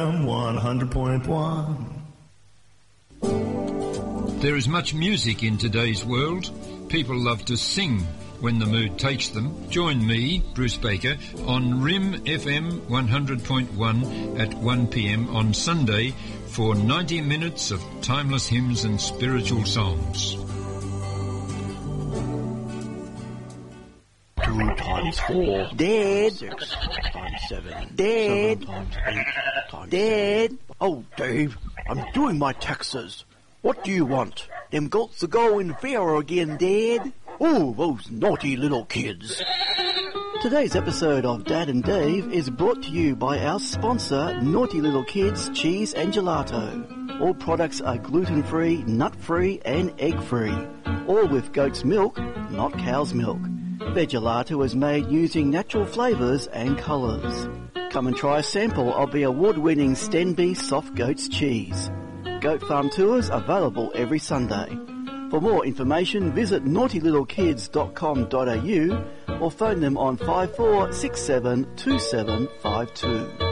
100.1. There is much music in today's world. People love to sing when the mood takes them. Join me, Bruce Baker, on RIM FM 100.1 at 1 p.m. on Sunday for 90 minutes of timeless hymns and spiritual songs. 2 times 4. Dad. 6 times 7. Dad. 7 times 8 times Dad. Oh, Dave, I'm doing my taxes. What do you want? Them goats are going feral again, Dad. Oh, those naughty little kids. Today's episode of Dad and Dave is brought to you by our sponsor, Naughty Little Kids Cheese and Gelato. All products are gluten-free, nut-free and egg-free. All with goat's milk, not cow's milk. Their gelato is made using natural flavours and colours. Come and try a sample of the award-winning Stenby Soft Goat's Cheese. Goat Farm tours available every Sunday. For more information, visit naughtyllittlekids.com.au or phone them on 5467 2752.